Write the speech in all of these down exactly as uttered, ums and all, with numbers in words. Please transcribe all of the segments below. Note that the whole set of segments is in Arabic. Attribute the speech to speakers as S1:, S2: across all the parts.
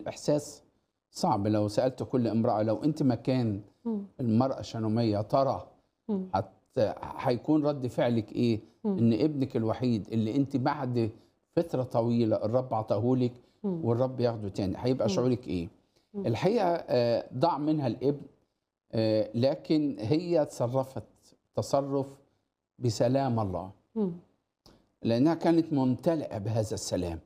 S1: احساس صعب. لو سالت كل امراه لو انت مكان
S2: مم.
S1: المراه الشنوميه ترى
S2: مم.
S1: حت هيكون رد فعلك ايه؟
S2: مم.
S1: ان ابنك الوحيد اللي انت بعد فتره طويله الرب عطاهولك
S2: مم.
S1: والرب ياخده تاني، هيبقى
S2: مم.
S1: شعورك ايه؟
S2: مم.
S1: الحقيقه آه، ضاع منها الابن، آه، لكن هي تصرفت تصرف بسلام الله،
S2: مم.
S1: لانها كانت ممتلئه بهذا السلام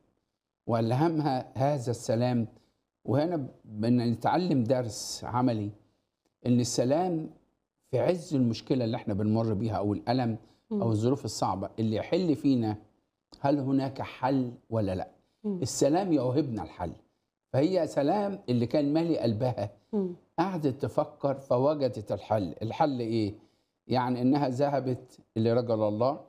S1: والهمها هذا السلام. وهنا بنتعلم درس عملي ان السلام في عز المشكله اللي احنا بنمر بيها او الالم او
S2: مم.
S1: الظروف الصعبه اللي يحل فينا، هل هناك حل ولا لا؟
S2: مم.
S1: السلام يوهبنا الحل. فهي سلام اللي كان مالي قلبها،
S2: مم.
S1: قعدت تفكر فوجدت الحل. الحل ايه؟ يعني انها ذهبت لرجل الله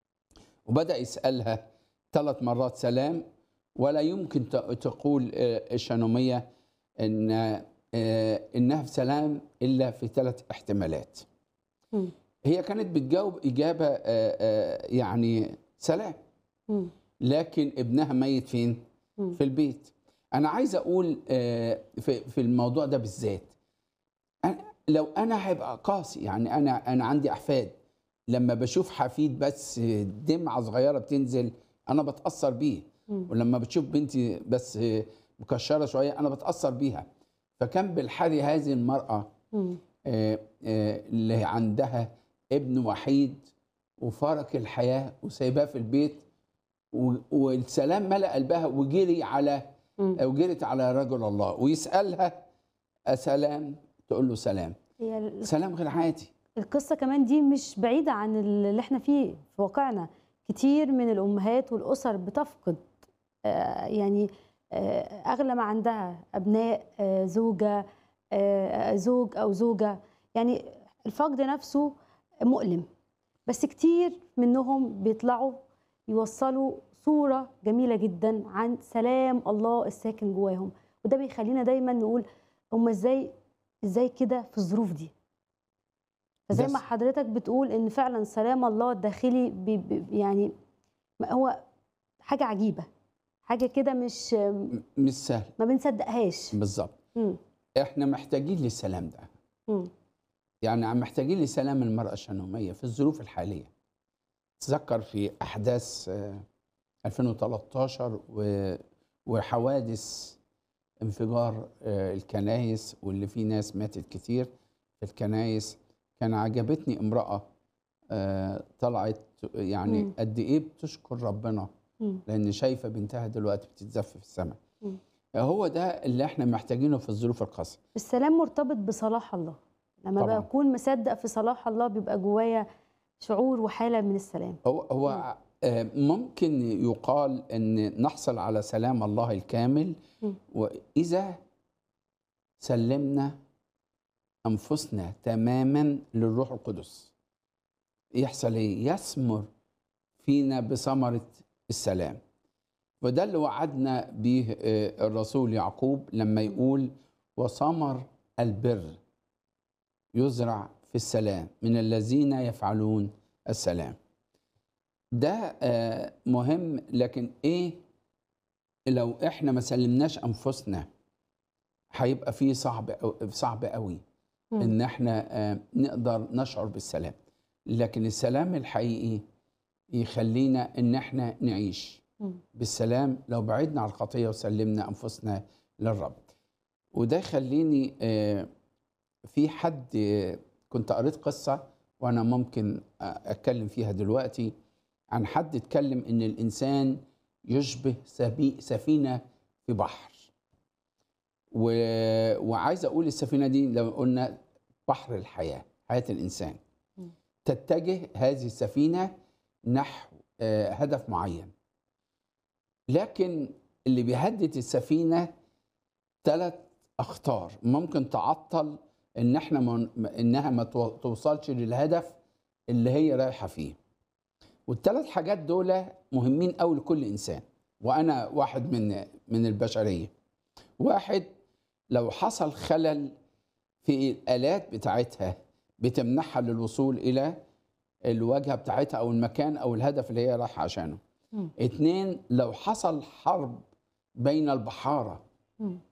S1: وبدأ يسألها ثلاث مرات سلام. ولا يمكن ت- تقول آه، الشنومية إن آه، إنها في سلام إلا في ثلاث احتمالات.
S2: مم.
S1: هي كانت بتجاوب إجابة آه، آه، يعني سلام،
S2: مم.
S1: لكن ابنها ميت فين؟
S2: مم.
S1: في البيت. أنا عايز أقول آه، في في الموضوع ده بالذات، أنا لو أنا هيبقى قاسي، يعني أنا أنا عندي أحفاد، لما بشوف حفيد بس دمعة صغيرة بتنزل أنا بتأثر بيه،
S2: مم.
S1: ولما بتشوف بنتي بس مكشرة شوية أنا بتأثر بيها. فكان بالحري هذه المرأة
S2: مم.
S1: آه، آه، اللي عندها ابن وحيد وفارق الحياة وسايباه في البيت، و- والسلام ملأ قلبها وجري على
S2: مم.
S1: وجرت على رجل الله ويسألها أسلام؟ تقول له سلام.
S2: هي ال-
S1: سلام غير عادي.
S2: القصة كمان دي مش بعيدة عن اللي احنا فيه في واقعنا. كتير من الأمهات والأسر بتفقد آه، يعني آه، أغلى ما عندها أبناء، آه، زوجة، آه، زوج أو زوجة. يعني الفقد نفسه مؤلم، بس كتير منهم بيطلعوا يوصلوا صورة جميلة جدا عن سلام الله الساكن جواهم. وده بيخلينا دايما نقول هم ازاي ازاي كده في الظروف دي. فزي
S1: ده
S2: ما
S1: س-
S2: حضرتك بتقول ان فعلا سلام الله الداخلي بي بي يعني ما هو حاجة عجيبة، حاجة كده مش
S1: م- مش سهل.
S2: ما بنصدقهاش.
S1: بالظبط.
S2: مم.
S1: احنا محتاجين للسلام ده،
S2: مم.
S1: يعني عم محتاجين لسلام المرأة الشنومية في الظروف الحالية. تذكر في أحداث آه، ألفين وثلاثة عشر و- وحوادث انفجار آه، الكنائس واللي فيه ناس ماتت كتير في الكنائس. كان عجبتني امرأة آه، طلعت يعني
S2: مم.
S1: قد إيه بتشكر ربنا
S2: مم.
S1: لأن شايفة بنتها دلوقتي بتتزف في السماء.
S2: مم.
S1: هو ده اللي احنا محتاجينه في الظروف القاسية.
S2: السلام مرتبط بصلاح الله. لما
S1: طبعا.
S2: بكون مصدق في صلاح الله بيبقى جوايا شعور وحالة من السلام.
S1: هو
S2: مم.
S1: هو آه، ممكن يقال ان نحصل على سلام الله الكامل
S2: مم.
S1: واذا سلمنا انفسنا تماما للروح القدس. يحصل ايه؟ يثمر فينا بثمره السلام. وده اللي وعدنا به آه، الرسول يعقوب لما
S2: مم.
S1: يقول وثمر البر يزرع في السلام من الذين يفعلون السلام. ده آه، مهم. لكن ايه لو احنا ما سلمناش انفسنا؟ هيبقى فيه صعب أو- صعب قوي
S2: مم.
S1: ان احنا آه، نقدر نشعر بالسلام. لكن السلام الحقيقي يخلينا ان احنا نعيش
S2: مم.
S1: بالسلام لو بعدنا عن الخطيه وسلمنا انفسنا للرب. وده يخليني آه، في حد آه، كنت قريت قصه وانا ممكن آه، اتكلم فيها دلوقتي، عن حد اتكلم ان الانسان يشبه سبي سفينه في بحر. و... وعايز اقول السفينه دي لو قلنا بحر الحياه، حياه الانسان،
S2: مم.
S1: تتجه هذه السفينه نحو آه، هدف معين. لكن اللي بيهدد السفينه ثلاث اخطار ممكن تعطل ان احنا من... انها ما تو- توصلش للهدف اللي هي رايحه فيه. والثلاث حاجات دول مهمين قوي لكل انسان، وانا واحد من من البشريه. واحد، لو حصل خلل في الآلات بتاعتها بتمنحها للوصول إلى الواجهة بتاعتها أو المكان أو الهدف اللي هي رايحة عشانه.
S2: مم.
S1: اتنين، لو حصل حرب بين البحارة
S2: مم.